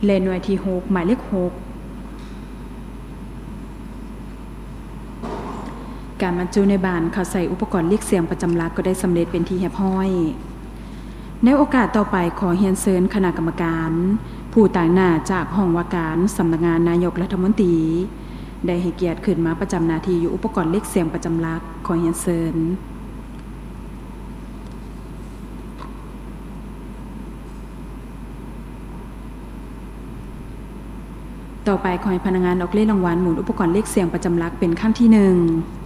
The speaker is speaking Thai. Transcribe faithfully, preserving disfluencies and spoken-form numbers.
เลขหน่วยที่หกหมายเลขหกการบรรจุในบานเขาใส่อุปกรณ์เรียกเสียงประจำหลักก็ได้สำเร็จเป็นที่เรียบร้อยในโอกาสต่อไปขอเรียนเชิญคณะกรรมการผู้ต่างหน้าจากห้องว่าการสำนักงานนายกรัฐมนตรีได้ให้เกียรติขึ้นมาประจำหน้าที่อยู่อุปกรณ์เรียกเสียงประจำหลักขอเรียนเชิญต่อไปขอให้พนักงานออกเลขรางวัลหมุนอุปกรณ์เลขเสียงประจำหลักเป็นขั้นที่หนึ่ง